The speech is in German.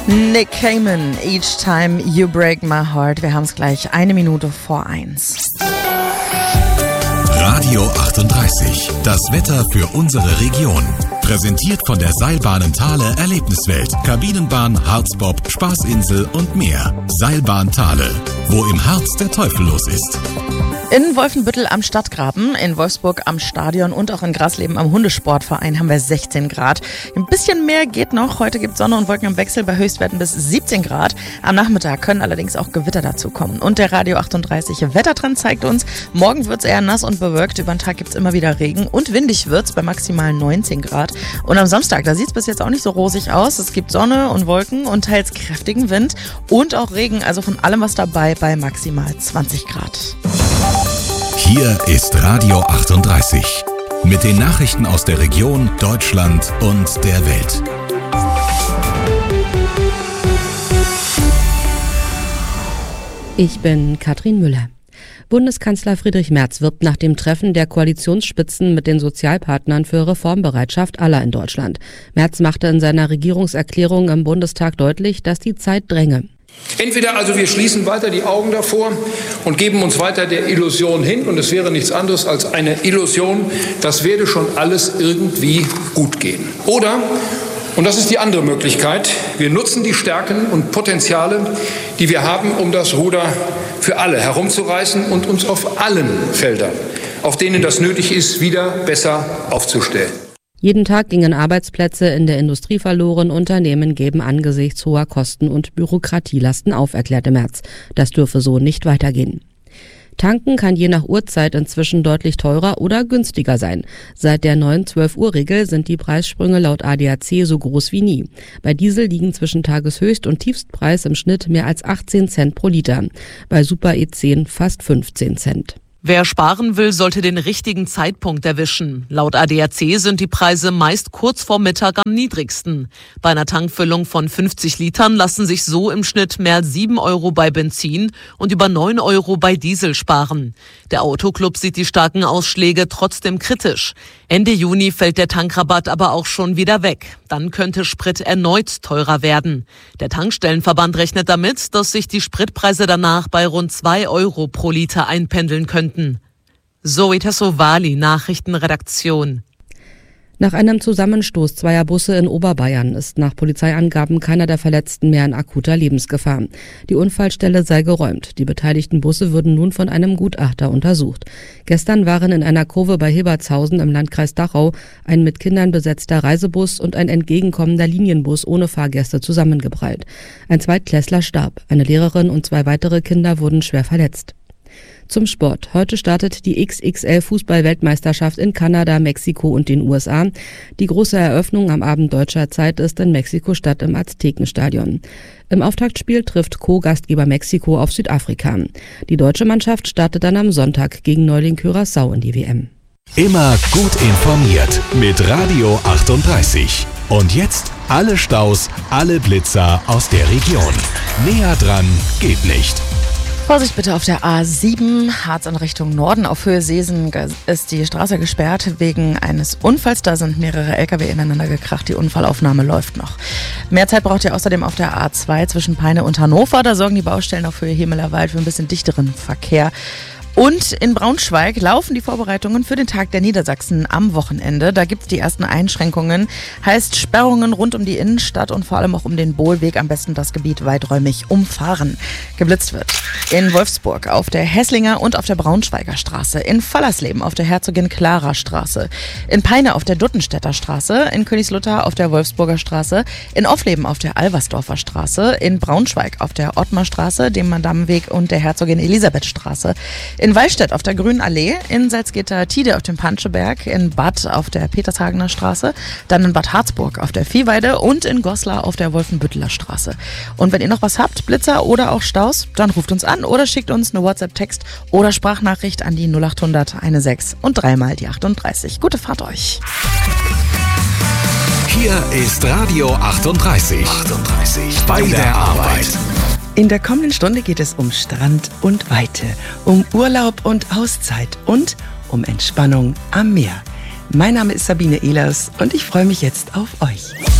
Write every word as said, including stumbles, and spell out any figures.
Nick Cayman, Each Time You Break My Heart. Wir haben es gleich eine Minute vor eins. Radio achtunddreißig, das Wetter für unsere Region. Präsentiert von der Seilbahnen Thale Erlebniswelt, Kabinenbahn, Harzbob, Spaßinsel und mehr. Seilbahn Thale, wo im Harz der Teufel los ist. In Wolfenbüttel am Stadtgraben, in Wolfsburg am Stadion und auch in Grasleben am Hundesportverein haben wir sechzehn Grad. Ein bisschen mehr geht noch. Heute gibt es Sonne und Wolken im Wechsel bei Höchstwerten bis siebzehn Grad. Am Nachmittag können allerdings auch Gewitter dazu kommen. Und der Radio achtunddreißig Wettertrend zeigt uns, morgen wird es eher nass und bewölkt. Über den Tag gibt es immer wieder Regen und windig wird es bei maximal neunzehn Grad. Und am Samstag, da sieht es bis jetzt auch nicht so rosig aus. Es gibt Sonne und Wolken und teils kräftigen Wind und auch Regen. Also von allem was dabei bei maximal zwanzig Grad. Hier ist Radio achtunddreißig mit den Nachrichten aus der Region, Deutschland und der Welt. Ich bin Katrin Müller. Bundeskanzler Friedrich Merz wirbt nach dem Treffen der Koalitionsspitzen mit den Sozialpartnern für Reformbereitschaft aller in Deutschland. Merz machte in seiner Regierungserklärung im Bundestag deutlich, dass die Zeit dränge. Entweder also wir schließen weiter die Augen davor und geben uns weiter der Illusion hin, und es wäre nichts anderes als eine Illusion, das werde schon alles irgendwie gut gehen. Oder, und das ist die andere Möglichkeit, wir nutzen die Stärken und Potenziale, die wir haben, um das Ruder für alle herumzureißen und uns auf allen Feldern, auf denen das nötig ist, wieder besser aufzustellen. Jeden Tag gingen Arbeitsplätze in der Industrie verloren. Unternehmen geben angesichts hoher Kosten und Bürokratielasten auf, erklärte Merz. Das dürfe so nicht weitergehen. Tanken kann je nach Uhrzeit inzwischen deutlich teurer oder günstiger sein. Seit der neuen zwölf-Uhr-Regel sind die Preissprünge laut A D A C so groß wie nie. Bei Diesel liegen zwischen Tageshöchst- und Tiefstpreis im Schnitt mehr als achtzehn Cent pro Liter. Bei Super E zehn fast fünfzehn Cent. Wer sparen will, sollte den richtigen Zeitpunkt erwischen. Laut A D A C sind die Preise meist kurz vor Mittag am niedrigsten. Bei einer Tankfüllung von fünfzig Litern lassen sich so im Schnitt mehr als sieben Euro bei Benzin und über neun Euro bei Diesel sparen. Der Autoclub sieht die starken Ausschläge trotzdem kritisch. Ende Juni fällt der Tankrabatt aber auch schon wieder weg. Dann könnte Sprit erneut teurer werden. Der Tankstellenverband rechnet damit, dass sich die Spritpreise danach bei rund zwei Euro pro Liter einpendeln könnten. Zoe Tassovali, Nachrichtenredaktion. Nach einem Zusammenstoß zweier Busse in Oberbayern ist nach Polizeiangaben keiner der Verletzten mehr in akuter Lebensgefahr. Die Unfallstelle sei geräumt. Die beteiligten Busse würden nun von einem Gutachter untersucht. Gestern waren in einer Kurve bei Hilbertshausen im Landkreis Dachau ein mit Kindern besetzter Reisebus und ein entgegenkommender Linienbus ohne Fahrgäste zusammengeprallt. Ein Zweitklässler starb. Eine Lehrerin und zwei weitere Kinder wurden schwer verletzt. Zum Sport. Heute startet die X X L-Fußball-Weltmeisterschaft in Kanada, Mexiko und den U S A. Die große Eröffnung am Abend deutscher Zeit ist in Mexiko-Stadt im Aztekenstadion. Im Auftaktspiel trifft Co-Gastgeber Mexiko auf Südafrika. Die deutsche Mannschaft startet dann am Sonntag gegen Neuling Curaçao in die W M. Immer gut informiert mit Radio achtunddreißig. Und jetzt alle Staus, alle Blitzer aus der Region. Näher dran geht nicht. Vorsicht bitte auf der A sieben, Harz in Richtung Norden. Auf Höhe Seesen ist die Straße gesperrt wegen eines Unfalls. Da sind mehrere L K W ineinander gekracht. Die Unfallaufnahme läuft noch. Mehr Zeit braucht ihr außerdem auf der A zwei zwischen Peine und Hannover. Da sorgen die Baustellen auf Höhe Hemelerwald für ein bisschen dichteren Verkehr. Und in Braunschweig laufen die Vorbereitungen für den Tag der Niedersachsen am Wochenende. Da gibt es die ersten Einschränkungen. Heißt Sperrungen rund um die Innenstadt und vor allem auch um den Bohlweg. Am besten das Gebiet weiträumig umfahren. Geblitzt wird in Wolfsburg auf der Hesslinger und auf der Braunschweiger Straße. In Fallersleben auf der Herzogin-Clara-Straße. In Peine auf der Duttenstädter Straße. In Königslutter auf der Wolfsburger Straße. In Offleben auf der Alversdorfer Straße. In Braunschweig auf der Ottmarstraße, dem Madamenweg und der Herzogin-Elisabeth-Straße. In Wallstedt auf der Grünen Allee, in Salzgitter-Tide auf dem Panscheberg, in Bad auf der Petershagener Straße, dann in Bad Harzburg auf der Viehweide und in Goslar auf der Wolfenbütteler Straße. Und wenn ihr noch was habt, Blitzer oder auch Staus, dann ruft uns an oder schickt uns eine WhatsApp-Text oder Sprachnachricht an die null acht hundert sechzehn und dreimal die achtunddreißig. Gute Fahrt euch. Hier ist Radio achtunddreißig. achtunddreißig bei der Arbeit. In der kommenden Stunde geht es um Strand und Weite, um Urlaub und Auszeit und um Entspannung am Meer. Mein Name ist Sabine Ehlers und ich freue mich jetzt auf euch.